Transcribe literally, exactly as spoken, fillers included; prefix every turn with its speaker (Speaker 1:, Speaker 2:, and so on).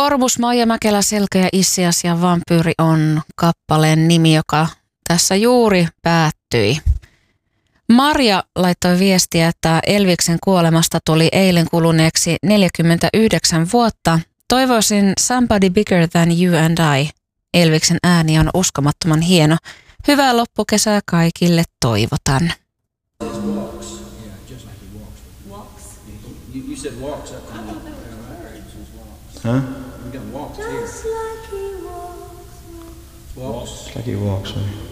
Speaker 1: Morbus, Maija Mäkelä, Selkä ja Issias ja Vampyyri on kappaleen nimi, joka tässä juuri päättyi. Marja laittoi viestiä, että Elviksen kuolemasta tuli eilen kuluneeksi neljäkymmentäyhdeksän vuotta. Toivoisin Somebody Bigger Than You and I. Elviksen ääni on uskomattoman hieno. Hyvää loppukesää kaikille toivotan.
Speaker 2: You, you said walks that time.
Speaker 3: Huh?
Speaker 2: We got walks here.
Speaker 4: Just like he walks.
Speaker 2: Walks.
Speaker 3: It's like he walks. Right?